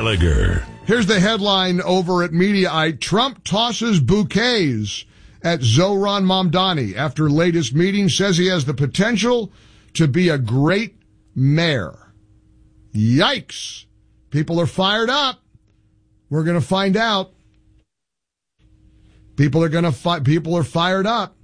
Gallagher. Here's the headline over at Mediaite. Trump tosses bouquets at Zohran Mamdani after latest meeting, says he has the potential to be a great mayor. Yikes. People are fired up. We're going to find out. People are fired up.